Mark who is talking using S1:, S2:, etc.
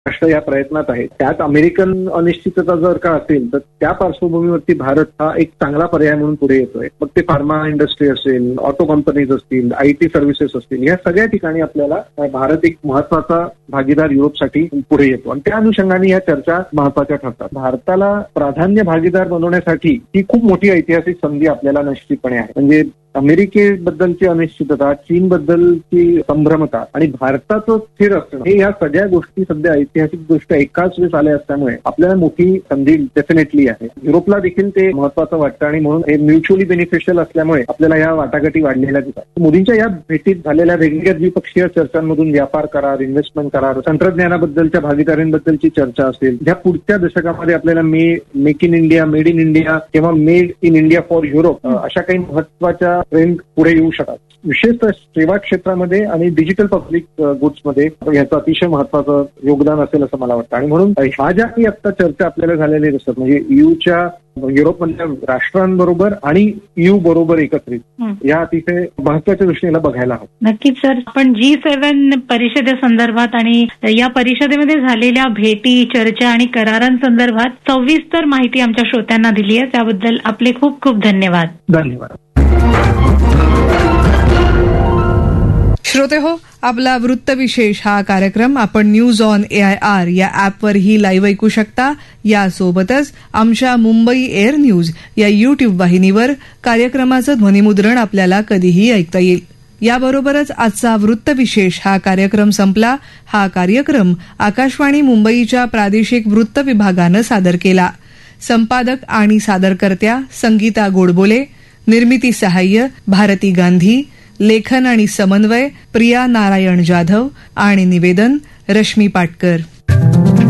S1: राष्ट्र या प्रयत्नात आहेत. त्यात अमेरिकन अनिश्चितता जर का असेल तर त्या पार्श्वभूमीवरती भारत हा एक चांगला पर्याय म्हणून पुढे येतोय. मग ते फार्मा इंडस्ट्री असेल, ऑटो कंपनीज असतील, IT सर्व्हिसेस असतील, या सगळ्या ठिकाणी आपल्याला भारत एक महत्वाचा भागीदार युरोपसाठी पुढे येतो आणि त्या अनुषंगाने या चर्चा महत्वाच्या ठरतात. भारताला प्राधान्य भागीदार बनवण्यासाठी ही खूप मोठी ऐतिहासिक संधी आपल्याला निश्चितपणे आहे. म्हणजे अमेरिकेबद्दलची अनिश्चितता, चीनबद्दलची संभ्रमता आणि भारताचं स्थिर असणं, हे या सगळ्या गोष्टी सध्या ऐतिहासिक दृष्ट्या एकाच वेळेस आल्या असल्यामुळे आपल्याला मोठी संधी डेफिनेटली आहे. युरोपला देखील ते महत्वाचं वाटतं आणि म्हणून हे म्युच्युअली बेनिफिशियल असल्यामुळे आपल्याला या वाटाघाटी वाढलेल्या दिसतात. मोदींच्या या भेटीत झालेल्या वेगवेगळ्या द्विपक्षीय चर्चांमधून व्यापार करार, इन्व्हेस्टमेंट करार, तंत्रज्ञानाबद्दलच्या भागीदारींबद्दलची चर्चा असेल, ज्या पुढच्या दशकामध्ये आपल्याला make in India, made in India किंवा made in India for Europe अशा काही महत्वाच्या ट्रेंड पुढे येऊ शकतात. विशेषतः सेवा क्षेत्रामध्ये आणि डिजिटल पब्लिक गुड्समध्ये याचं अतिशय महत्वाचं योगदान असेल असं मला वाटतं. आणि म्हणून ह्या ज्या काही आता चर्चा आपल्याला झालेल्या दिसतात, म्हणजे युरोपमधल्या राष्ट्रांबरोबर आणि EU बरोबर एकत्रित, या अतिशय महत्वाच्या दृष्टीने बघायला हवं.
S2: नक्कीच सर, आपण G7 परिषदेसंदर्भात आणि या परिषदेमध्ये झालेल्या भेटी, चर्चा आणि करारांसंदर्भात सविस्तर माहिती आमच्या श्रोत्यांना दिली आहे, त्याबद्दल आपले खूप खूप धन्यवाद.
S1: धन्यवाद.
S3: श्रोते हो, आपला वृत्तविशेष हा कार्यक्रम आपण न्यूज ऑन AIR या ॲपवरही लाईव्ह ऐकू शकता. यासोबतच आमच्या मुंबई एअर न्यूज या YouTube वाहिनीवर कार्यक्रमाचं ध्वनिमुद्रण आपल्याला कधीही ऐकता येईल. याबरोबरच आजचा वृत्तविशेष हा कार्यक्रम संपला. हा कार्यक्रम आकाशवाणी मुंबईच्या प्रादेशिक वृत्त विभागानं सादर केला. संपादक आणि सादरकर्त्या संगीता गोडबोले, निर्मिती सहाय्य भारती गांधी, लेखन आणि समन्वय प्रिया नारायण जाधव आणि निवेदन रश्मी पाटकर.